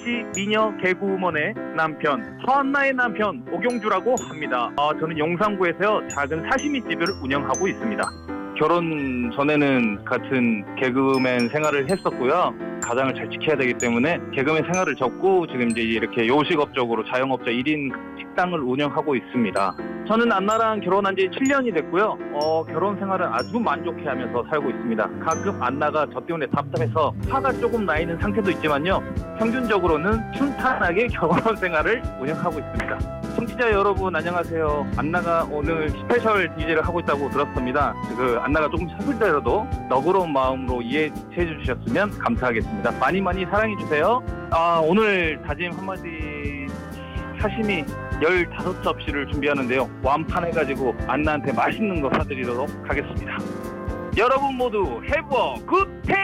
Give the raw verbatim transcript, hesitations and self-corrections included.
씨 미녀 개그우먼의 남편 허한나의 남편 오경주라고 합니다. 어, 저는 용산구에서요 작은 사시미집을 운영하고 있습니다. 결혼 전에는 같은 개그맨 생활을 했었고요. 가장을 잘 지켜야 되기 때문에 개그맨 생활을 접고 지금 이제 이렇게 요식업적으로 자영업자 일 인 식당을 운영하고 있습니다. 저는 안나랑 결혼한 지 칠 년이 됐고요. 어, 결혼 생활을 아주 만족해하면서 살고 있습니다. 가끔 안나가 저 때문에 답답해서 화가 조금 나 있는 상태도 있지만요. 평균적으로는 순탄하게 결혼 생활을 운영하고 있습니다. 청취자 여러분 안녕하세요. 안나가 오늘 스페셜 디제이를 하고 있다고 들었습니다. 그 안나가 조금 슬플더라도 너그러운 마음으로 이해해 주셨으면 감사하겠습니다. 많이 많이 사랑해 주세요. 아, 오늘 다짐 한마디 사시미 열다섯 접시를 준비하는데요. 완판해가지고 안나한테 맛있는 거 사드리도록 하겠습니다. 여러분 모두 have a good day!